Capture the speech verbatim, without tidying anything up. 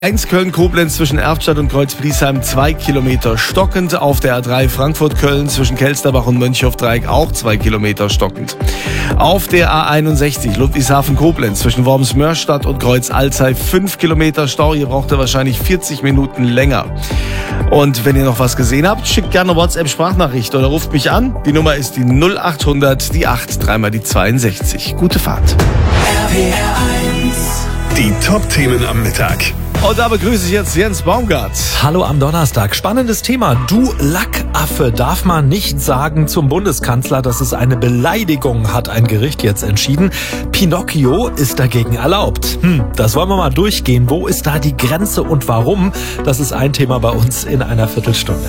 eins Köln-Koblenz zwischen Erftstadt und Kreuz-Bliesheim zwei Kilometer stockend. Auf der A drei Frankfurt-Köln zwischen Kelsterbach und Mönchhof-Dreieck auch zwei Kilometer stockend. Auf der A einundsechzig Ludwigshafen-Koblenz zwischen Worms-Mörstadt und Kreuz-Alzey fünf Kilometer Stau. Hier braucht ihr wahrscheinlich vierzig Minuten länger. Und wenn ihr noch was gesehen habt, schickt gerne WhatsApp-Sprachnachricht oder ruft mich an. Die Nummer ist die null acht hundert, die acht, dreimal die zweiundsechzig. Gute Fahrt. R P R eins. Die Top-Themen am Mittag. Und da begrüße ich jetzt Jens Baumgart. Hallo am Donnerstag. Spannendes Thema. Du Lackaffe darf man nicht sagen zum Bundeskanzler. Das ist eine Beleidigung, hat ein Gericht jetzt entschieden. Pinocchio ist dagegen erlaubt. Hm, das wollen wir mal durchgehen. Wo ist da die Grenze und warum? Das ist ein Thema bei uns in einer Viertelstunde.